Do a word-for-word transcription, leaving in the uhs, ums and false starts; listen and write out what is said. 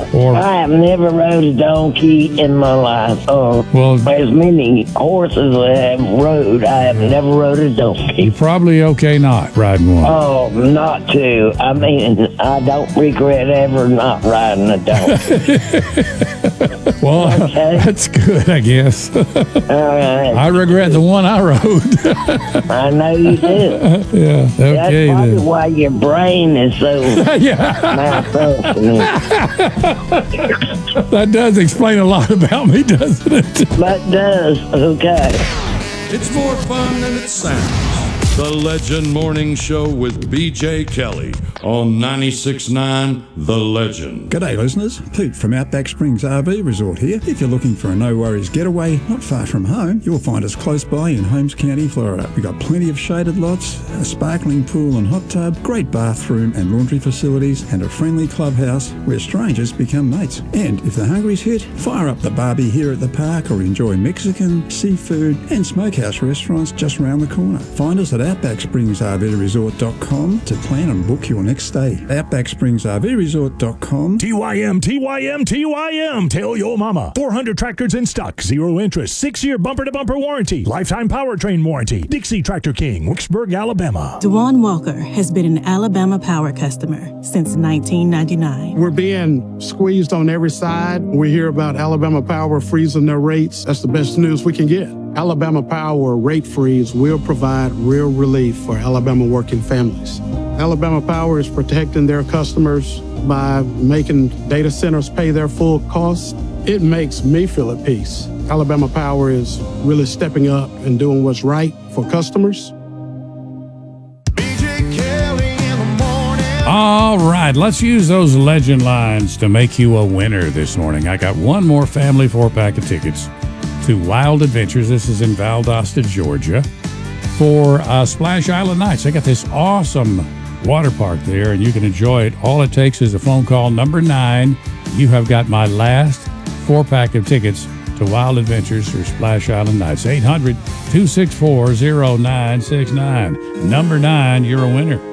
Or I have never rode a donkey in my life. Oh, well, as many horses I have rode, I have never rode a donkey. you're probably okay not riding one. Oh, not to. I mean, I don't regret ever not riding a donkey. Well, Okay. that's good, I guess. All right. I regret the one I rode. I know you do. Yeah, That's okay probably then. why your brain is so Yeah, malfunctioning. that does explain a lot about me, doesn't it? That does. Okay. It's more fun than it sounds. The Legend Morning Show with B J Kelly on ninety-six point nine The Legend. G'day listeners, Pete from Outback Springs R V Resort here. If you're looking for a no-worries getaway not far from home, you'll find us close by in Holmes County, Florida. We've got plenty of shaded lots, a sparkling pool and hot tub, great bathroom and laundry facilities, and a friendly clubhouse where strangers become mates. And if the hungry's hit, fire up the barbie here at the park or enjoy Mexican, seafood and smokehouse restaurants just round the corner. Find us at outback springs r v resort dot com to plan and book your next stay. outback springs r v resort dot com. T Y M, T Y M, T Y M. Tell your mama. four hundred tractors in stock, zero interest, six-year bumper-to-bumper warranty, lifetime powertrain warranty. Dixie Tractor King, Wicksburg, Alabama. Dewan Walker has been an Alabama Power customer since nineteen ninety-nine. We're being squeezed on every side. We hear about Alabama Power freezing their rates. That's the best news we can get. Alabama Power rate freeze will provide real relief for Alabama working families. Alabama Power is protecting their customers by making data centers pay their full costs. It makes me feel at peace. Alabama Power is really stepping up and doing what's right for customers. All right, let's use those legend lines to make you a winner this morning. I got one more family four-pack of tickets to Wild Adventures. This is in Valdosta, Georgia, for uh, Splash Island Nights. They got this awesome water park there, and you can enjoy it. All it takes is a phone call, number nine. You have got my last four-pack of tickets to Wild Adventures for Splash Island Nights. eight hundred, two six four, zero nine six nine. Number nine, you're a winner.